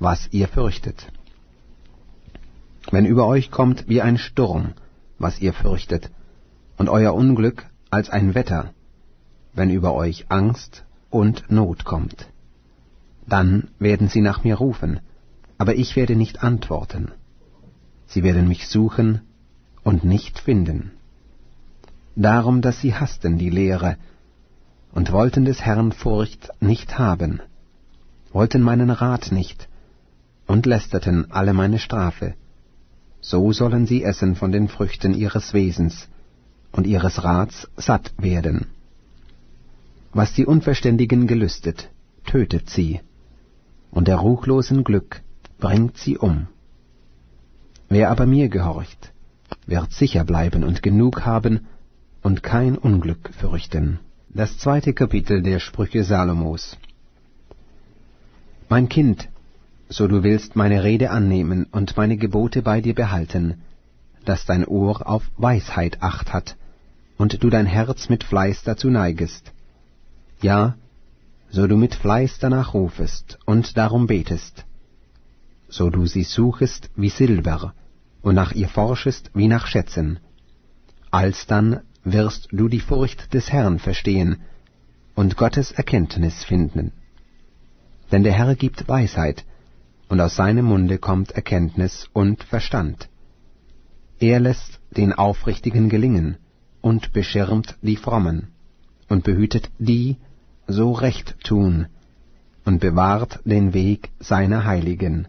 was ihr fürchtet. Wenn über euch kommt wie ein Sturm, was ihr fürchtet, und euer Unglück als ein Wetter, wenn über euch Angst und Not kommt. Dann werden sie nach mir rufen, aber ich werde nicht antworten. Sie werden mich suchen und nicht finden. Darum, dass sie hassten die Lehre und wollten des Herrn Furcht nicht haben, wollten meinen Rat nicht und lästerten alle meine Strafe. So sollen sie essen von den Früchten ihres Wesens und ihres Rats satt werden. Was die Unverständigen gelüstet, tötet sie, und der Ruchlosen Glück bringt sie um. Wer aber mir gehorcht, wird sicher bleiben und genug haben und kein Unglück fürchten. Das 2. Kapitel der Sprüche Salomos. Mein Kind, so du willst meine Rede annehmen und meine Gebote bei dir behalten, dass dein Ohr auf Weisheit Acht hat und du dein Herz mit Fleiß dazu neigest. Ja, so du mit Fleiß danach rufest und darum betest, so du sie suchest wie Silber und nach ihr forschest wie nach Schätzen. Alsdann wirst du die Furcht des Herrn verstehen und Gottes Erkenntnis finden. Denn der Herr gibt Weisheit, und aus seinem Munde kommt Erkenntnis und Verstand. Er lässt den Aufrichtigen gelingen und beschirmt die Frommen und behütet die, so recht tun, und bewahrt den Weg seiner Heiligen.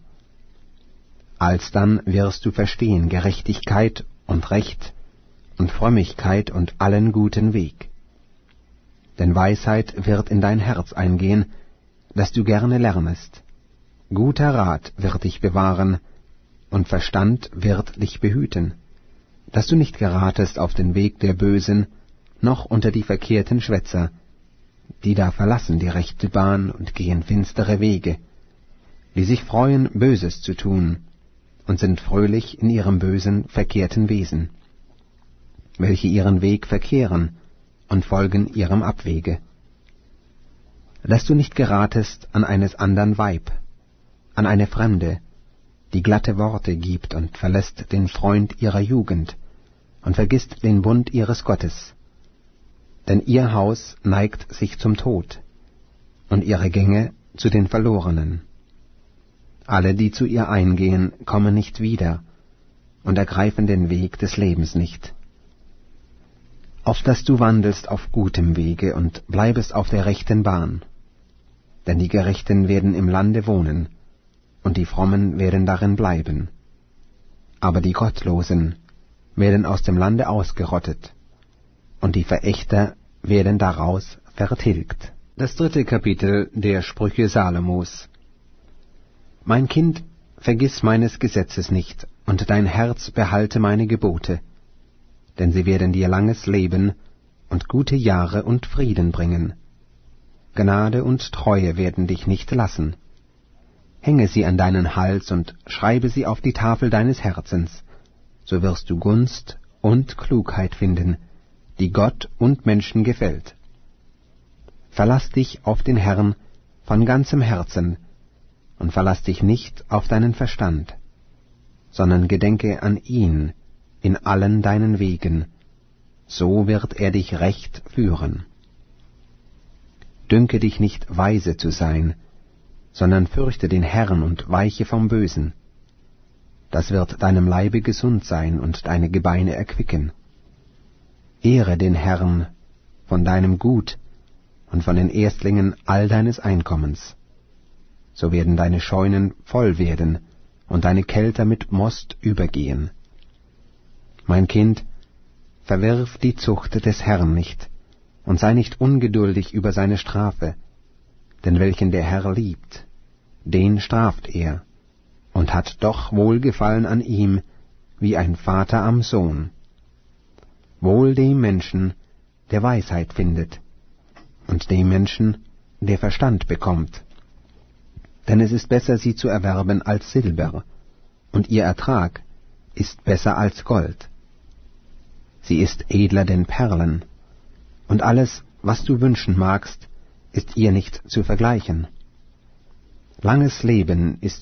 Alsdann wirst du verstehen Gerechtigkeit und Recht und Frömmigkeit und allen guten Weg. Denn Weisheit wird in dein Herz eingehen, dass du gerne lernest. Guter Rat wird dich bewahren, und Verstand wird dich behüten, dass du nicht geratest auf den Weg der Bösen, noch unter die verkehrten Schwätzer, die da verlassen die rechte Bahn und gehen finstere Wege, die sich freuen, Böses zu tun, und sind fröhlich in ihrem bösen, verkehrten Wesen, welche ihren Weg verkehren und folgen ihrem Abwege. Dass du nicht geratest an eines andern Weib, an eine Fremde, die glatte Worte gibt und verlässt den Freund ihrer Jugend und vergisst den Bund ihres Gottes. Denn ihr Haus neigt sich zum Tod und ihre Gänge zu den Verlorenen. Alle, die zu ihr eingehen, kommen nicht wieder und ergreifen den Weg des Lebens nicht. Auf dass du wandelst auf gutem Wege und bleibest auf der rechten Bahn. Denn die Gerechten werden im Lande wohnen, und die Frommen werden darin bleiben. Aber die Gottlosen werden aus dem Lande ausgerottet, und die Verächter werden daraus vertilgt. Das 3. Kapitel der Sprüche Salomos. Mein Kind, vergiss meines Gesetzes nicht, und dein Herz behalte meine Gebote, denn sie werden dir langes Leben und gute Jahre und Frieden bringen. Gnade und Treue werden dich nicht lassen. Hänge sie an deinen Hals und schreibe sie auf die Tafel deines Herzens, so wirst du Gunst und Klugheit finden, die Gott und Menschen gefällt. Verlass dich auf den Herrn von ganzem Herzen und verlass dich nicht auf deinen Verstand, sondern gedenke an ihn in allen deinen Wegen, so wird er dich recht führen. Dünke dich nicht, weise zu sein, sondern fürchte den Herrn und weiche vom Bösen. Das wird deinem Leibe gesund sein und deine Gebeine erquicken. Ehre den Herrn von deinem Gut und von den Erstlingen all deines Einkommens. So werden deine Scheunen voll werden und deine Kelter mit Most übergehen. Mein Kind, verwirf die Zucht des Herrn nicht und sei nicht ungeduldig über seine Strafe, denn welchen der Herr liebt, den straft er, und hat doch Wohlgefallen an ihm, wie ein Vater am Sohn. Wohl dem Menschen, der Weisheit findet, und dem Menschen, der Verstand bekommt. Denn es ist besser, sie zu erwerben als Silber, und ihr Ertrag ist besser als Gold. Sie ist edler denn Perlen, und alles, was du wünschen magst, ist ihr nicht zu vergleichen. Langes Leben ist